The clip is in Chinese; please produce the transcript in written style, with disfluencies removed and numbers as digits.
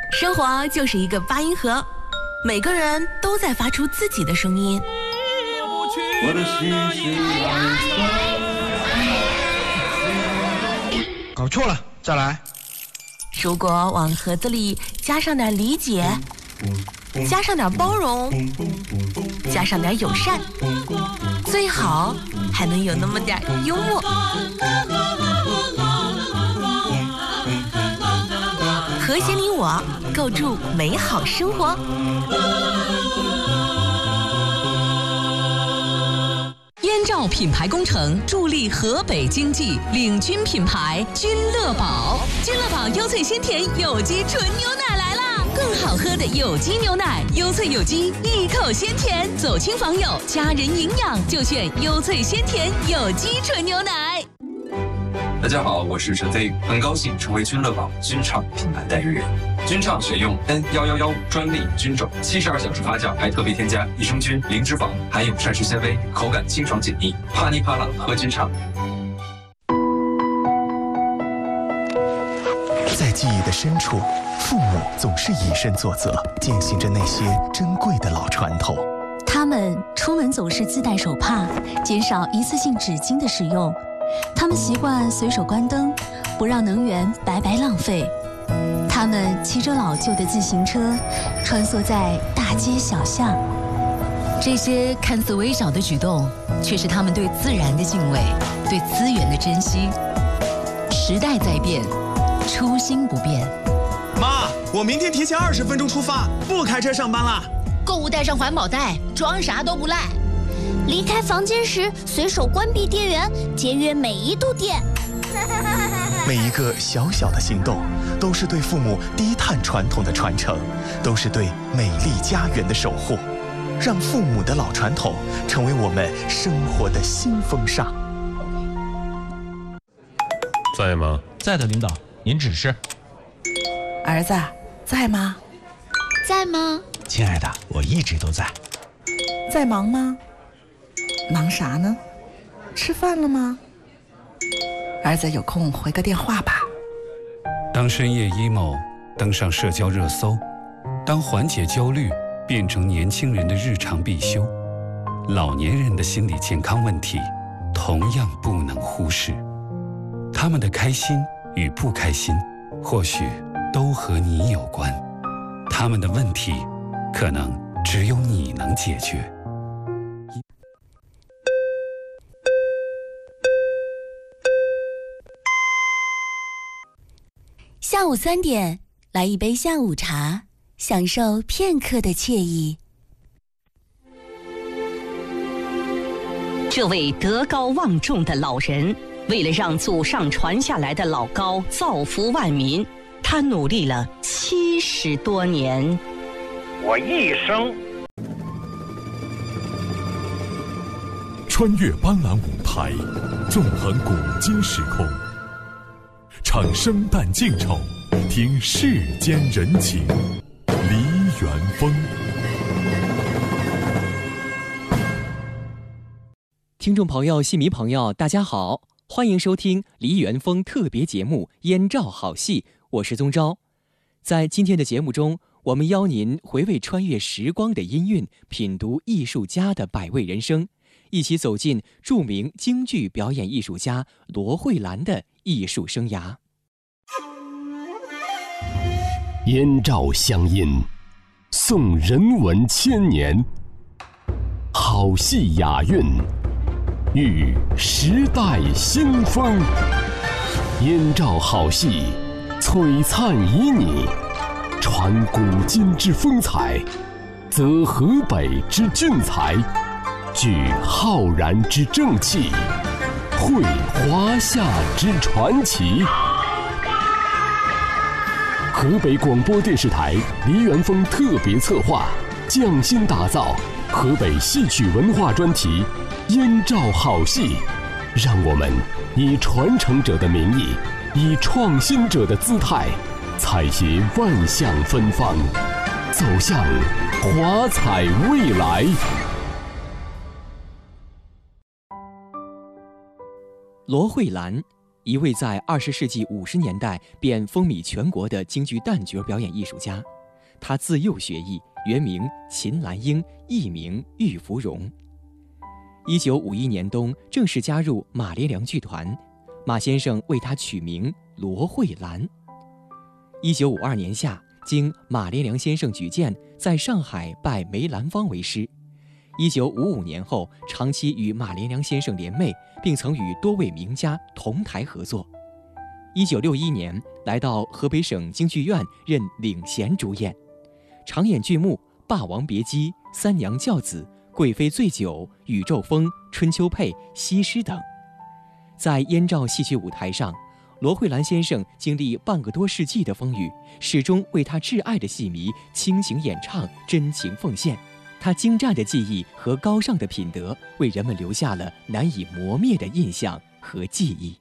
生活就是一个八音盒，每个人都在发出自己的声音。 我的心是蓝色。 搞错了，再来。 如果往盒子里加上点理解，加上点包容，加上点友善，最好还能有那么点幽默。和谐你我，构筑美好生活。 燕赵品牌工程助力河北经济，领军品牌君乐宝。君乐宝优萃鲜甜有机纯牛奶来啦！更好喝的有机牛奶，优萃有机，一口鲜甜。走亲访友，家人营养就选优萃鲜甜有机纯牛奶。 大家好，我是陈飞宇，很高兴成为君乐宝君畅品牌代言人。君畅选用 N1115专利菌种，72小时发酵，还特别添加益生菌、零脂肪，含有膳食纤维，口感清爽解腻，啪哩啪啦喝君畅。 在记忆的深处，父母总是以身作则，践行着那些珍贵的老传统。 他们出门总是自带手帕，减少一次性纸巾的使用。他们习惯随手关灯，不让能源白白浪费。他们骑着老旧的自行车，穿梭在大街小巷。 这些看似微小的举动，却是他们对自然的敬畏，对资源的珍惜。时代在变，初心不变。 妈，我明天提前20分钟出发，不开车上班啦。 购物带上环保袋，装啥都不赖。 离开房间时，随手关闭电源，节约每一度电。 每一个小小的行动，都是对父母低碳传统的传承，都是对美丽家园的守护。让父母的老传统成为我们生活的新风尚。 在吗？ 在的，领导，您指示。 儿子，在吗？ 在吗？ 亲爱的，我一直都在。 在忙吗？忙啥呢？吃饭了吗？儿子有空回个电话吧。 当深夜 emo 登上社交热搜，当缓解焦虑变成年轻人的日常必修，老年人的心理健康问题同样不能忽视。他们的开心与不开心，或许都和你有关。他们的问题，可能只有你能解决。 下午3点，来一杯下午茶，享受片刻的惬意。 这位德高望重的老人，为了让祖上传下来的老高造福万民，他努力了70多年。 我一生穿越斑斓舞台，纵横古今时空，唱生旦净丑，听世间人情。梨园风。 听众朋友、戏迷朋友，大家好，欢迎收听梨园风特别节目《燕赵好戏》，我是宗昭。在今天的节目中，我们邀您回味穿越时光的音韵，品读艺术家的百味人生，一起走进著名京剧表演艺术家罗慧兰的艺术生涯。 燕赵乡音，颂人文千年，好戏雅韵，遇时代新风。燕赵好戏，璀璨旖旎，传古今之风采，则河北之俊才，聚浩然之正气，绘华夏之传奇。河北广播电视台梨园风特别策划，匠心打造河北戏曲文化专题《燕赵好戏》，让我们以传承者的名义，以创新者的姿态，采撷万象芬芳，走向华彩未来。 罗慧兰一位在20世纪50年代便风靡全国的京剧旦角表演艺术家。他自幼学艺，原名秦兰英，艺名玉芙蓉。1951年冬，正式加入马连良剧团，马先生为他取名罗慧兰。1952年夏，经马连良先生举荐，在上海拜梅兰芳为师。1955年后，长期与马连良先生联袂，并曾与多位名家同台合作。1961年，来到河北省京剧院任领衔主演，常演剧目《霸王别姬》《三娘教子》《贵妃醉酒》《宇宙风》《春秋配》《西施》等。在燕赵戏曲舞台上，罗慧兰先生经历半个多世纪的风雨，始终为他挚爱的戏迷倾情演唱，真情奉献。他精湛的技艺和高尚的品德，为人们留下了难以磨灭的印象和记忆。